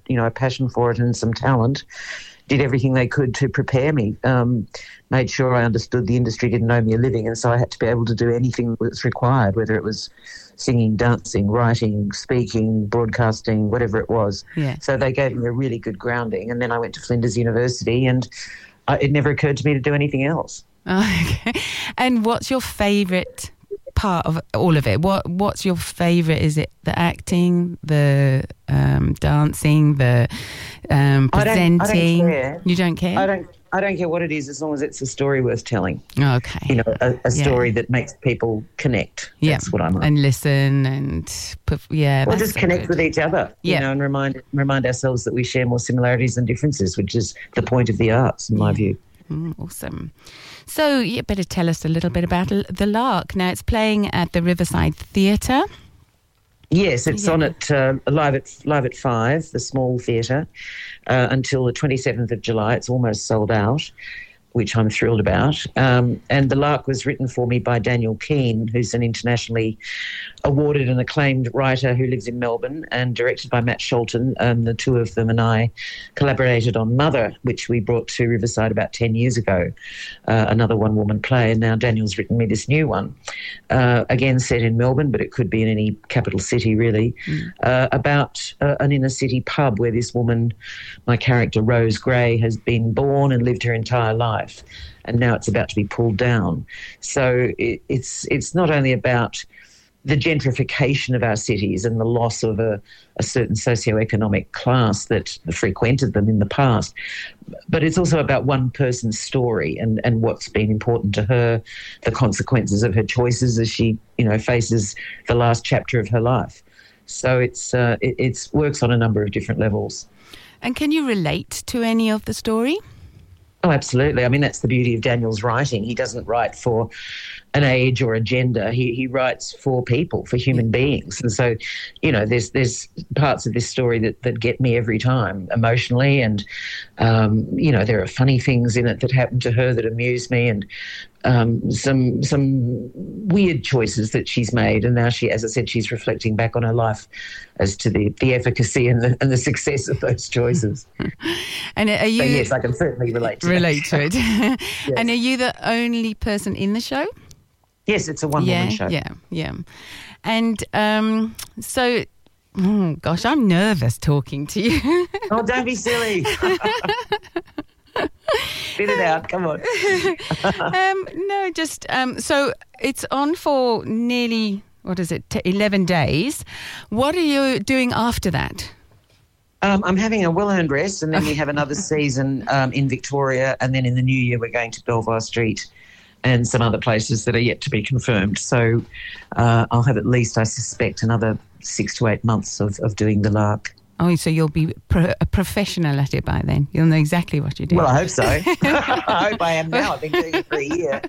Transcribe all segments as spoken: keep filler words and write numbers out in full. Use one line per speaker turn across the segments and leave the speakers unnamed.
you know, a passion for it and some talent, did everything they could to prepare me, um, made sure I understood the industry didn't owe me a living, and so I had to be able to do anything that's required, whether it was singing, dancing, writing, speaking, broadcasting, whatever it was.
Yeah.
So they gave me a really good grounding, and then I went to Flinders University, and I, it never occurred to me to do anything else.
Oh, okay. And what's your favourite part of all of it? What What's your favourite? Is it the acting, the um, dancing, the um, presenting?
I don't, I don't care.
You don't care?
I don't. I don't care what it is, as long as it's a story worth telling.
Okay.
You know, a, a story
yeah.
that makes people connect.
Yeah.
That's what I'm like.
And listen and put, yeah.
Or
that's
just
so
connect
good.
with each other.
Yeah.
You know, and remind remind ourselves that we share more similarities than differences, which is the point of the arts, in my
Yeah.
view.
Mm, awesome. So you better tell us a little bit about L- The Lark. Now, it's playing at the Riverside Theatre.
Yes, it's
Yeah.
on at uh, live at live at five, the small theatre, uh, until the twenty-seventh of July. It's almost sold out, which I'm thrilled about. Um, and The Lark was written for me by Daniel Keane, who's an internationally awarded and acclaimed writer who lives in Melbourne, and directed by Matt Sholton. And the two of them and I collaborated on Mother, which we brought to Riverside about ten years ago, uh, another one-woman play. And now Daniel's written me this new one, uh, again set in Melbourne, but it could be in any capital city, really, mm. uh, about uh, an inner-city pub where this woman, my character Rose Gray, has been born and lived her entire life, and now it's about to be pulled down. So it, it's it's not only about the gentrification of our cities and the loss of a, a certain socioeconomic class that frequented them in the past, but it's also about one person's story and, and what's been important to her, the consequences of her choices as she, you know, faces the last chapter of her life. So it's uh, it it's, works on a number of different levels.
And can you relate to any of the story?
Oh, absolutely. I mean, that's the beauty of Daniel's writing. He doesn't write for an age or a gender. He he writes for people, for human beings. And so, you know, there's there's parts of this story that, that get me every time emotionally, and, um, you know, there are funny things in it that happen to her that amuse me, and um, some some weird choices that she's made. And now she, as I said, she's reflecting back on her life as to the, the efficacy and the, and the success of those choices.
And are you...
So, yes, I can certainly relate to
relate
that.
to it. Yes. And are you the only person in the show?
Yes, it's a one-woman
yeah,
show.
Yeah, yeah. And um, so, oh gosh, I'm nervous talking to you.
Oh, don't be silly. Spit it out, come on.
um, no, just, um, so it's on for nearly, what is it, t- eleven days. What are you doing after that?
Um, I'm having a well-earned rest, and then we have another season um, in Victoria, and then in the new year we're going to Belvoir Street and some other places that are yet to be confirmed. So uh, I'll have at least, I suspect, another six to eight months of, of doing The Lark.
Oh, so you'll be pro- a professional at it by then. You'll know exactly what you're doing.
Well, I hope so. I hope I am now. I've been doing it for a year.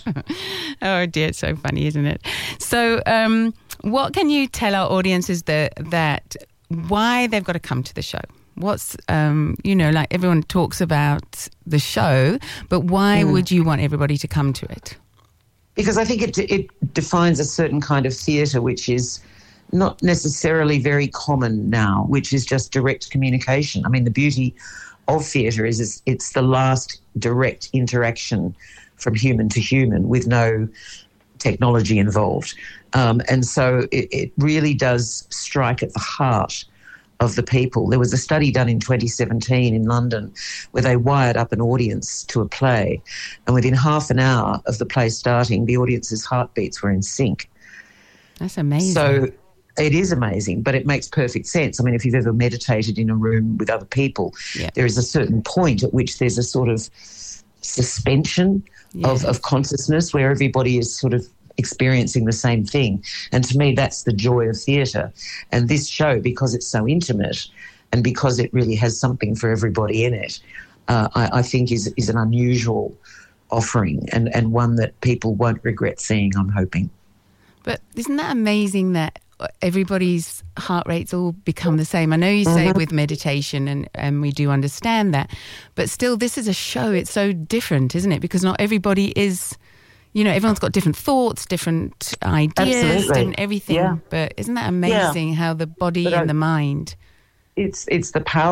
Oh, dear. It's so funny, isn't it? So um, what can you tell our audiences that, that why they've got to come to the show? What's, um, you know, like everyone talks about the show, but why mm. would you want everybody to come to it?
Because I think it it defines a certain kind of theatre which is not necessarily very common now, which is just direct communication. I mean, the beauty of theatre is, is it's the last direct interaction from human to human with no technology involved. Um, and so it, it really does strike at the heart of the people. There was a study done in twenty seventeen in London where they wired up an audience to a play, and within half an hour of the play starting, the audience's heartbeats were in sync.
That's amazing.
So it is amazing, but it makes perfect sense. I mean, if you've ever meditated in a room with other people, yeah. there is a certain point at which there's a sort of suspension yeah. of, of consciousness where everybody is sort of experiencing the same thing. And to me, that's the joy of theatre. And this show, because it's so intimate and because it really has something for everybody in it, uh, I, I think is is an unusual offering, and, and one that people won't regret seeing, I'm hoping.
But isn't that amazing that everybody's heart rates all become the same? I know you say mm-hmm. with meditation, and, and we do understand that, but still this is a show. It's so different, isn't it? Because not everybody is... You know, everyone's got different thoughts, different ideas, and everything.
Yeah.
But isn't that amazing yeah. how the body but and I, the mind...
It's it's the power